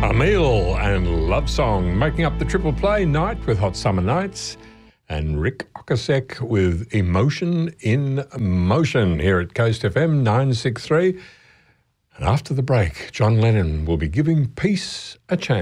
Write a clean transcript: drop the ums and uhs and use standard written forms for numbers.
Emil and Love Song making up the triple play Night with Hot Summer Nights, and Rick Ocasek with Emotion in Motion here at Coast FM 963. And after the break, John Lennon will be giving peace a chance.